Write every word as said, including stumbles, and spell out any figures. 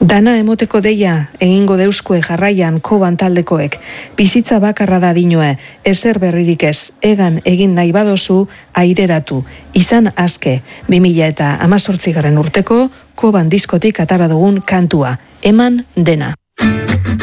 Dana emoteko deia egingo deuskue jarraian koban taldekoek. Bizitza bakarra da dinoe, ezer berririk ez, egan egin nahi badozu, aireratu. Izan aske, bi mila eta hamazortzigarren urteko koban diskotik atara dugun kantua. Eman dena.